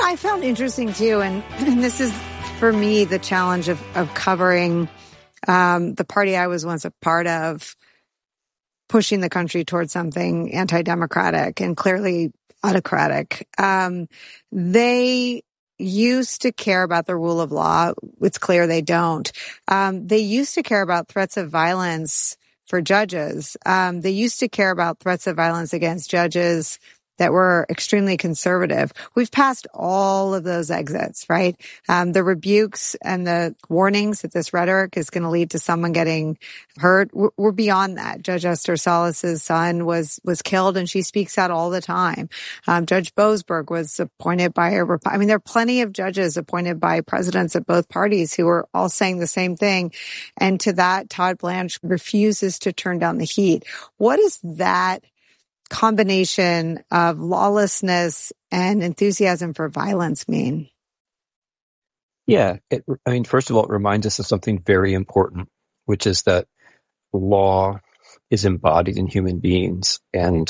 what I found interesting too, and this is for me the challenge of covering the party I was once a part of, pushing the country towards something anti-democratic and clearly autocratic. They used to care about the rule of law. It's clear they don't. They used to care about threats of violence for judges. They used to care about threats of violence against judges that were extremely conservative. We've passed all of those exits, right? The rebukes and the warnings that this rhetoric is going to lead to someone getting hurt, we're beyond that. Judge Esther Salas's son was killed, and she speaks out all the time. Judge Boasberg was appointed by there are plenty of judges appointed by presidents of both parties who are all saying the same thing. And to that, Todd Blanche refuses to turn down the heat. What is that combination of lawlessness and enthusiasm for violence mean? Yeah. First of all, it reminds us of something very important, which is that law is embodied in human beings, and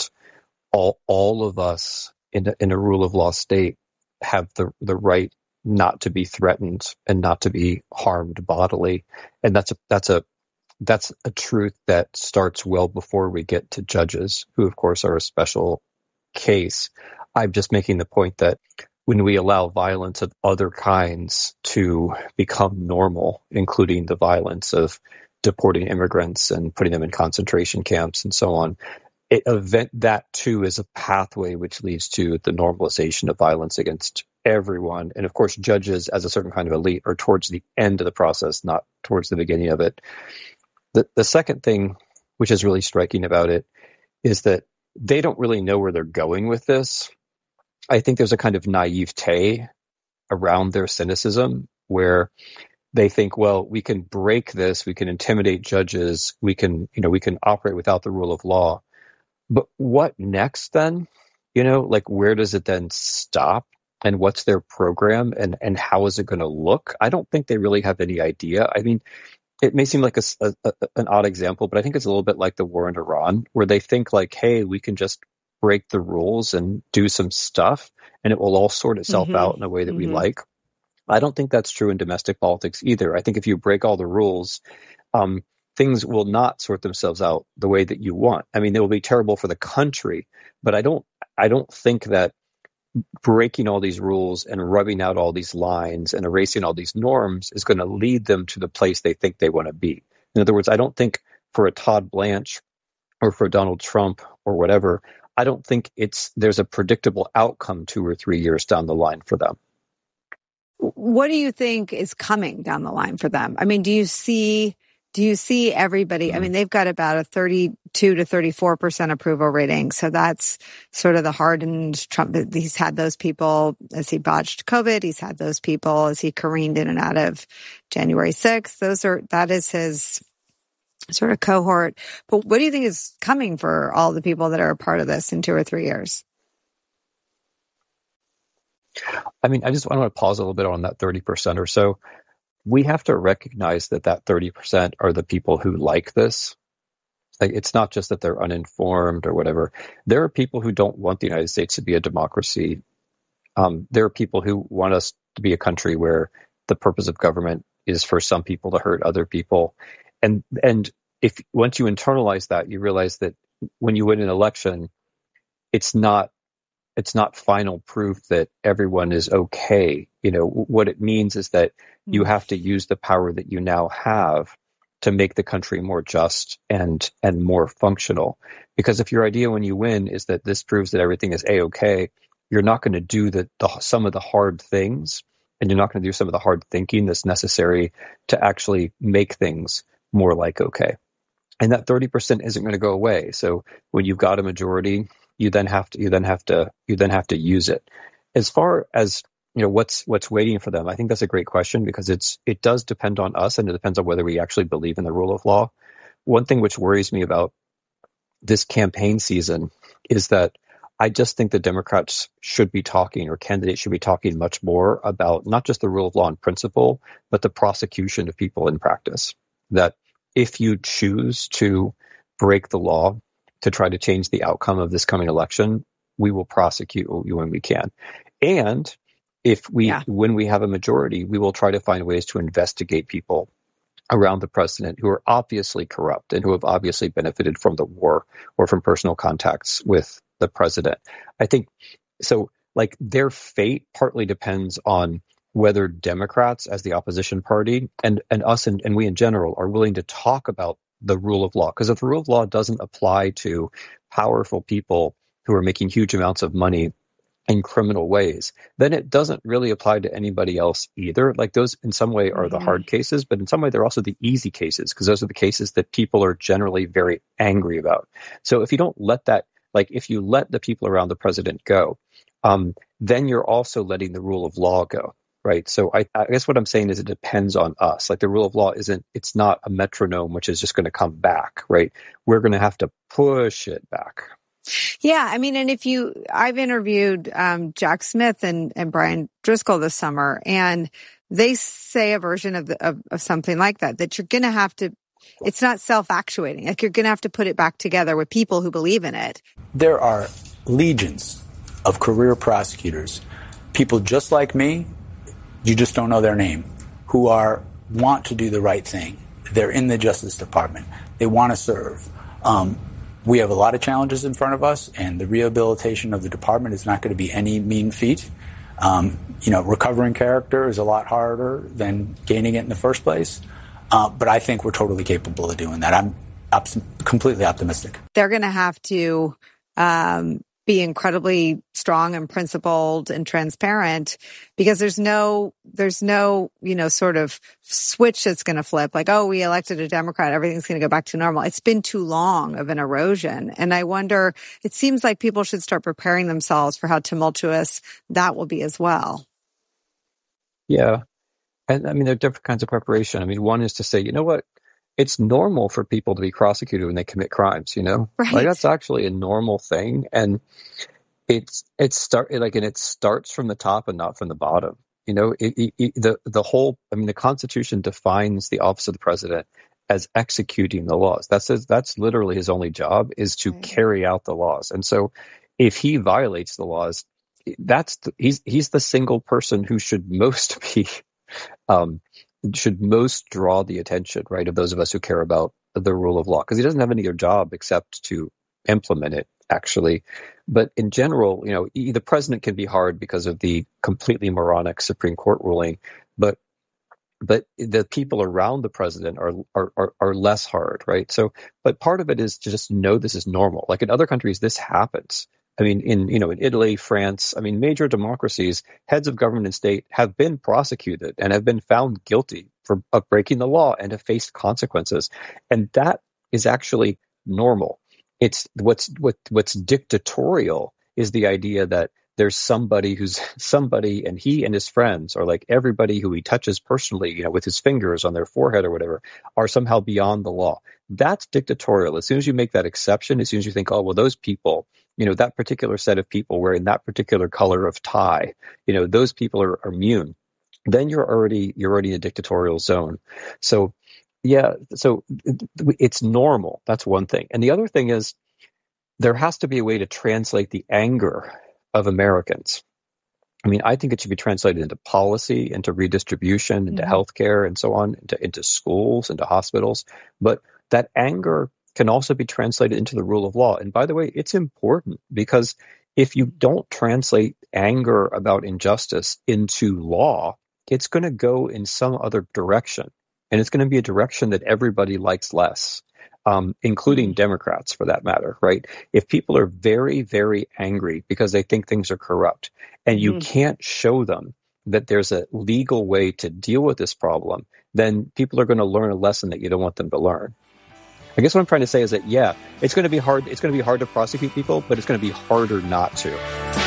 all of us in a rule of law state have the right not to be threatened and not to be harmed bodily. And that's a truth that starts well before we get to judges, who of course are a special case. I'm just making the point that when we allow violence of other kinds to become normal, including the violence of deporting immigrants and putting them in concentration camps and so on, that too is a pathway which leads to the normalization of violence against everyone. And of course, judges as a certain kind of elite are towards the end of the process, not towards the beginning of it. The second thing, which is really striking about it, is that they don't really know where they're going with this. I think there's a kind of naivete around their cynicism where they think, well, we can break this, we can intimidate judges, we can operate without the rule of law. But what next then? Where does it then stop? And what's their program, and how is it going to look? I don't think they really have any idea. It may seem like an odd example, but I think it's a little bit like the war in Iran, where they think hey, we can just break the rules and do some stuff, and it will all sort itself out in a way that we like. I don't think that's true in domestic politics either. I think if you break all the rules, things will not sort themselves out the way that you want. They will be terrible for the country, but I don't think that breaking all these rules and rubbing out all these lines and erasing all these norms is going to lead them to the place they think they want to be. In other words, I don't think for a Todd Blanche or for Donald Trump or whatever, I don't think there's a predictable outcome 2 or 3 years down the line for them. What do you think is coming down the line for them? Do you see everybody? They've got about a 32 to 34% approval rating. So that's sort of the hardened Trump. He's had those people as he botched COVID. He's had those people as he careened in and out of January 6th. That is his sort of cohort. But what do you think is coming for all the people that are a part of this in 2 or 3 years? I just want to pause a little bit on that 30% or so. We have to recognize that 30% are the people who like this. It's not just that they're uninformed or whatever. There are people who don't want the United States to be a democracy. There are people who want us to be a country where the purpose of government is for some people to hurt other people. And if once you internalize that, you realize that when you win an election, it's not final proof that everyone is okay. What it means is that you have to use the power that you now have to make the country more just and more functional. Because if your idea when you win is that this proves that everything is A-okay, you're not going to do some of the hard things, and you're not going to do some of the hard thinking that's necessary to actually make things more like okay. And that 30% isn't going to go away. So when you've got a majority, you then have to use it. As far as what's waiting for them, I think that's a great question, because it does depend on us, and it depends on whether we actually believe in the rule of law. One thing which worries me about this campaign season is that I just think the Democrats should be talking, or candidates should be talking much more about not just the rule of law in principle, but the prosecution of people in practice. That if you choose to break the law to try to change the outcome of this coming election, we will prosecute you when we can. And when we have a majority, we will try to find ways to investigate people around the president who are obviously corrupt and who have obviously benefited from the war or from personal contacts with the president. I think so. Like, their fate partly depends on whether Democrats as the opposition party and us and we in general are willing to talk about the rule of law. Because if the rule of law doesn't apply to powerful people who are making huge amounts of money in criminal ways, then it doesn't really apply to anybody else either. Like, those in some way are the hard cases, but in some way they're also the easy cases, because those are the cases that people are generally very angry about. So if you don't let that, like if you let the people around the president go, then you're also letting the rule of law go. Right. So I guess what I'm saying is it depends on us. Like, the rule of law it's not a metronome, which is just going to come back. Right. We're going to have to push it back. Yeah. I mean, and I've interviewed Jack Smith and Brian Driscoll this summer, and they say a version of something like that you're going to have to, it's not self-actuating. Like, you're going to have to put it back together with people who believe in it. There are legions of career prosecutors, people just like me, you just don't know their name, who want to do the right thing. They're in the Justice Department. They want to serve. We have a lot of challenges in front of us, and the rehabilitation of the department is not going to be any mean feat. Recovering character is a lot harder than gaining it in the first place. But I think we're totally capable of doing that. I'm completely optimistic. They're going to have to be incredibly strong and principled and transparent, because there's no, sort of switch that's going to flip. Like, oh, we elected a Democrat, everything's going to go back to normal. It's been too long of an erosion. And I wonder, it seems like people should start preparing themselves for how tumultuous that will be as well. Yeah. And I mean, there are different kinds of preparation. I mean, one is to say, you know what? It's normal for people to be prosecuted when they commit crimes, Right. Like, that's actually a normal thing. And it starts from the top and not from the bottom. The Constitution defines the office of the president as executing the laws. That's literally his only job, is to carry out the laws. And so if he violates the laws, he's the single person who should most be, should most draw the attention, right, of those of us who care about the rule of law, because he doesn't have any other job except to implement it, actually. But in general, the president can be hard because of the completely moronic Supreme Court ruling, but the people around the president are less hard, right? So, but part of it is to just know this is normal. Like, in other countries, this happens. I mean, in Italy, France, I mean, major democracies, heads of government and state have been prosecuted and have been found guilty of breaking the law and have faced consequences. And that is actually normal. It's what's dictatorial is the idea that there's somebody and he and his friends, or like everybody who he touches personally, with his fingers on their forehead or whatever, are somehow beyond the law. That's dictatorial. As soon as you make that exception, as soon as you think, oh, well, those people, that particular set of people wearing that particular color of tie, those people are immune, then you're already in a dictatorial zone. So, yeah, so it's normal. That's one thing. And the other thing is, there has to be a way to translate the anger of Americans. I mean, I think it should be translated into policy, into redistribution, into healthcare, and so on, into schools, into hospitals. But that anger can also be translated into the rule of law. And by the way, it's important, because if you don't translate anger about injustice into law, it's going to go in some other direction. And it's going to be a direction that everybody likes less, including Democrats, for that matter, right? If people are very, very angry because they think things are corrupt, and you can't show them that there's a legal way to deal with this problem, then people are going to learn a lesson that you don't want them to learn. I guess what I'm trying to say is that, yeah, it's going to be hard. It's going to be hard to prosecute people, but it's going to be harder not to.